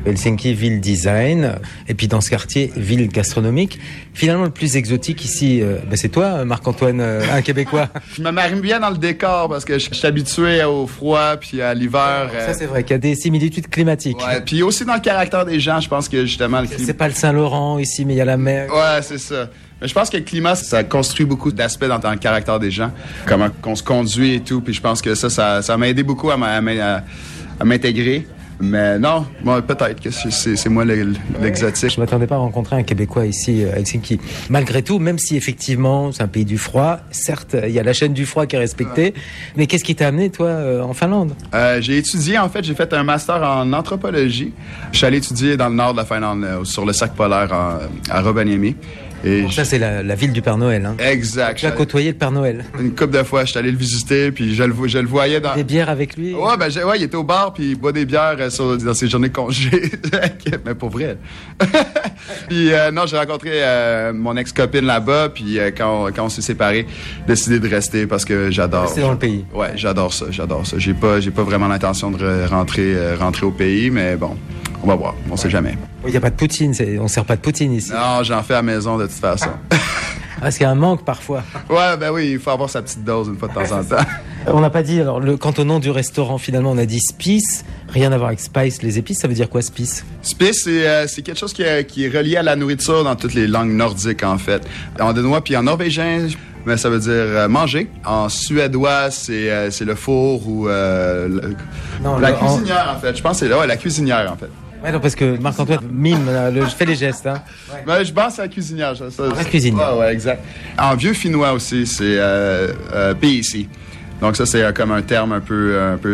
Helsinki, ville design, et puis dans ce quartier, ville gastronomique. Finalement, le plus exotique ici, c'est toi, Marc-Antoine, un Québécois. Je me marie bien dans le décor parce que je suis habitué au froid puis à l'hiver. Ça, c'est vrai qu'il y a des similitudes climatiques. Ouais, puis aussi dans le caractère des gens, je pense que justement... C'est pas le Saint-Laurent ici, mais il y a la mer. Ouais, c'est ça. Mais je pense que le climat, ça construit beaucoup d'aspects dans le caractère des gens. Comment qu'on se conduit et tout. Puis je pense que ça m'a aidé beaucoup à m'intégrer. Mais non, moi, peut-être que c'est moi l'exotique. Je m'attendais pas à rencontrer un Québécois ici à Helsinki. Malgré tout, même si effectivement c'est un pays du froid, certes, il y a la chaîne du froid qui est respectée. Mais qu'est-ce qui t'a amené, toi, en Finlande? J'ai étudié, en fait, j'ai fait un master en anthropologie. Je suis allé étudier dans le nord de la Finlande, sur le cercle polaire à Rovaniemi. Et ça, c'est la ville du Père Noël. Hein. Exact. Tu as côtoyé le Père Noël. Une couple de fois, je suis allé le visiter, puis je le voyais dans... Des bières avec lui? Ouais, il était au bar, puis il boit des bières dans ses journées de congé. Mais pour vrai. Puis non, j'ai rencontré mon ex-copine là-bas, puis quand on s'est séparés, j'ai décidé de rester parce que j'adore... Rester dans le pays? Ouais, j'adore ça. J'ai pas vraiment l'intention de rentrer au pays, mais bon... On va voir, on sait jamais. Il n'y a pas de poutine, on ne sert pas de poutine ici. Non, j'en fais à la maison de toute façon. Parce qu'il y a un manque parfois. Ouais, ben oui, il faut avoir sa petite dose une fois de temps en temps. On n'a pas dit, alors, quant au nom du restaurant, finalement, on a dit Spice. Rien à voir avec Spice, les épices, ça veut dire quoi, Spice? Spice, c'est quelque chose qui est relié à la nourriture dans toutes les langues nordiques, en fait. En danois puis en norvégien, mais ça veut dire manger. En suédois, c'est le four ou la cuisinière, en fait. Je pense que c'est la cuisinière, en fait. Ouais, non, parce que Marc-Antoine mime, je fais les gestes. Hein. Ouais. Je pense à la cuisinière. La cuisinière. Ouais, exact. En vieux finnois aussi, c'est PIC. Donc ça, c'est comme un terme un peu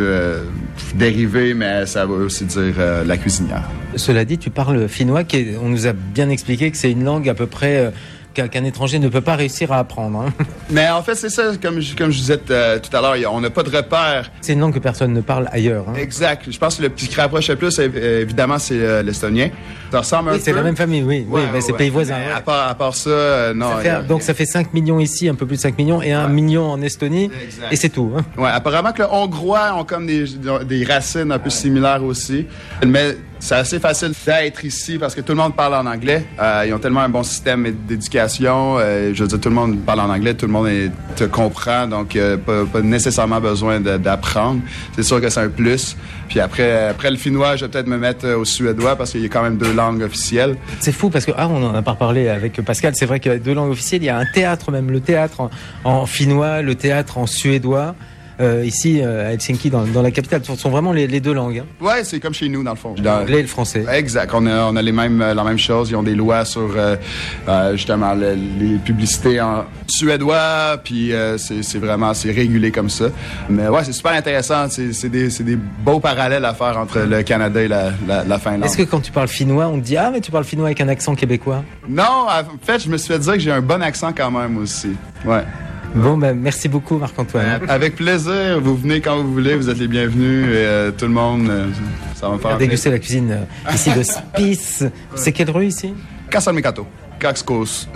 dérivé, mais ça veut aussi dire la cuisinière. Cela dit, tu parles finnois, on nous a bien expliqué que c'est une langue à peu près... qu'un étranger ne peut pas réussir à apprendre. Hein. Mais en fait, c'est ça, comme je disais tout à l'heure, on n'a pas de repère. C'est une langue que personne ne parle ailleurs. Hein. Exact. Je pense que le petit qui rapproche le plus, évidemment, c'est l'estonien. Ça ressemble un peu. C'est la même famille, oui. Mais c'est pays voisin. Ouais. À part ça, non. Donc ça fait 5 millions ici, un peu plus de 5 millions, et 1 million en Estonie, exact. Et c'est tout. Hein. Ouais, apparemment que les Hongrois ont comme des racines un peu similaires aussi. Mais c'est assez facile d'être ici parce que tout le monde parle en anglais. Ils ont tellement un bon système d'éducation. Je veux dire, tout le monde parle en anglais, tout le monde te comprend, donc pas nécessairement besoin d'apprendre. C'est sûr que c'est un plus. Puis après le finnois, je vais peut-être me mettre au suédois parce qu'il y a quand même 2 langues officielles. C'est fou parce que, on en a pas parlé avec Pascal, c'est vrai qu'il y a 2 langues officielles. Il y a un théâtre même, le théâtre en finnois, le théâtre en suédois. Ici à Helsinki, dans la capitale, ce sont vraiment les 2 langues. Hein. Ouais, c'est comme chez nous dans le fond. L'anglais et le français. Exact. On a la même chose. Ils ont des lois sur justement les publicités en suédois, puis c'est régulé comme ça. Mais ouais, c'est super intéressant. C'est des beaux parallèles à faire entre le Canada et la Finlande. Est-ce que quand tu parles finnois, on te dit mais tu parles finnois avec un accent québécois? Non, en fait, je me suis fait dire que j'ai un bon accent quand même aussi. Ouais. Bon, merci beaucoup, Marc-Antoine. Avec plaisir. Vous venez quand vous voulez. Vous êtes les bienvenus. Et tout le monde, ça va me faire déguster la cuisine ici de Spice. C'est quelle rue ici? Kasalmikato. Kakskos.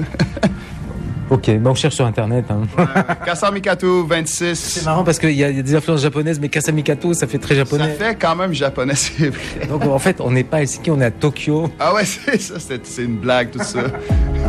Ok, on cherche sur Internet. Hein. Kasalmikato 26. C'est marrant parce qu'il y a des influences japonaises, mais Kasalmikato, ça fait très japonais. Ça fait quand même japonais, c'est vrai. Donc en fait, on n'est pas à Helsinki, on est à Tokyo. Ah ouais, c'est ça. C'est une blague, tout ça.